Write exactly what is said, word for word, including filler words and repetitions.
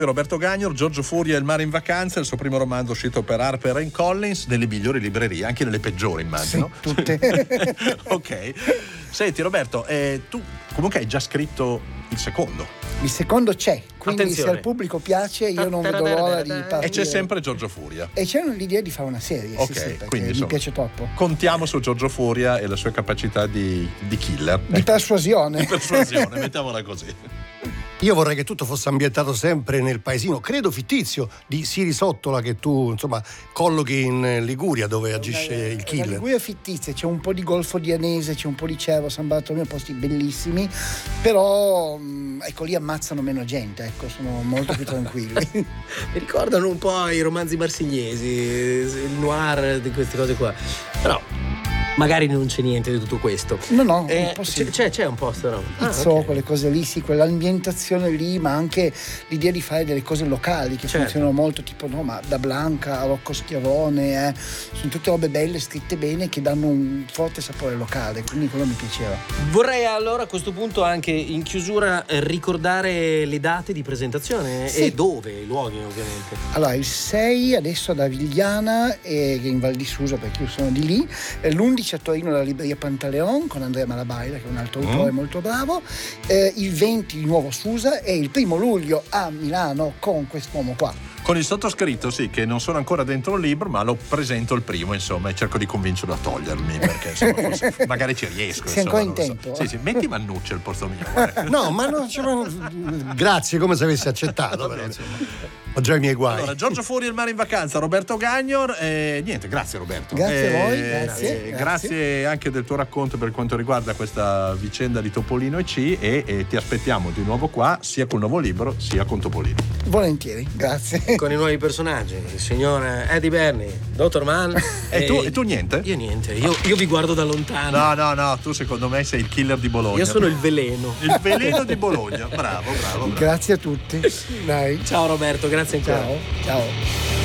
Roberto Gagnor, Giorgio Furia e il mare in vacanza, il suo primo romanzo uscito per Harper and Collins, nelle migliori librerie, anche nelle peggiori immagino. Sì, tutte. Ok. Senti Roberto, eh, tu comunque hai già scritto il secondo. Il secondo c'è, quindi Attenzione. se al pubblico piace io non vedo l'ora di partire. E c'è sempre Giorgio Furia. E c'è l'idea di fare una serie, Ok, sì, sì, perché quindi, mi insomma, piace troppo. Contiamo su Giorgio Furia e le sue capacità di, di killer. Di persuasione. Di persuasione, mettiamola così. Io vorrei che tutto fosse ambientato sempre nel paesino, credo fittizio, di Siri Sottola, che tu insomma collochi in Liguria, dove agisce il La killer. Liguria è fittizia, c'è un po' di Golfo di Anese, c'è un po' di Cervo, San Bartolomeo, posti bellissimi, però ecco lì ammazzano meno gente, ecco, sono molto più tranquilli. Mi ricordano un po' i romanzi marsigliesi, il noir di queste cose qua. Però magari non c'è niente di tutto questo. No, no, Eh, un po' sì. c'è, c'è un posto, no? Ah, Pizzo, ok. quelle cose lì, sì, quell'ambientazione lì, ma anche l'idea di fare delle cose locali che Certo. funzionano molto, tipo no, ma da Blanca a Rocco Schiavone, eh, sono tutte robe belle, scritte bene, che danno un forte sapore locale, quindi quello mi piaceva. Vorrei allora a questo punto anche in chiusura eh, ricordare le date di presentazione Sì. e dove, i luoghi ovviamente. Allora, il sei adesso ad Avigliana e in Val di Susa, perché io sono di lì, e l'undici a Torino alla libreria Pantaleon con Andrea Malabaila, che è un altro autore molto bravo, eh, il venti di nuovo Susa e il primo luglio a Milano con quest'uomo qua. Con il sottoscritto, sì, che non sono ancora dentro il libro, ma lo presento il primo, insomma, e cerco di convincerlo a togliermi, perché insomma, forse, magari ci riesco. Sei insomma, ancora in non lo so. tempo? Sì, sì, metti Mannucci al posto mio. guarda. No, ma non cioè, ma- grazie, come se avessi accettato. Vabbè, però, insomma. ho già i miei guai. Allora, Giorgio Furia, il mare in vacanza, Roberto Gagnor, e niente, grazie Roberto. Grazie a voi, Eh, grazie, eh, grazie. grazie anche del tuo racconto per quanto riguarda questa vicenda di Topolino e C, e, e ti aspettiamo di nuovo qua, sia col nuovo libro, sia con Topolino. Volentieri, grazie. Con i nuovi personaggi, il signor Eddie Bernie, Dottor Mann. E tu, e tu niente? Io niente, io, io vi guardo da lontano. No, no, no, tu secondo me sei il killer di Bologna. Io sono il veleno. il veleno di Bologna. Bravo, bravo, bravo. Grazie a tutti. Dai. Ciao Roberto, grazie ancora. Ciao. Ciao.